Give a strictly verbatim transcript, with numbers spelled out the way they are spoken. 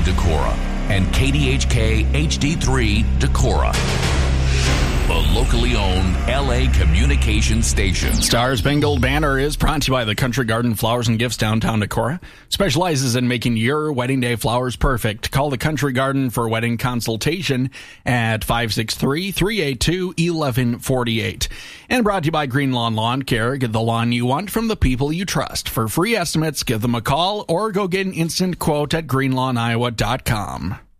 Decorah and K D H K H D three Decorah. The locally owned L A communication station. Star Spangled Banner is brought to you by the Country Garden Flowers and Gifts downtown Decorah. Specializes in making your wedding day flowers perfect. Call the Country Garden for wedding consultation at five six three, three eight two, one one four eight. And brought to you by Green Lawn Lawn Care. Get the lawn you want from the people you trust. For free estimates, give them a call or go get an instant quote at green lawn iowa dot com.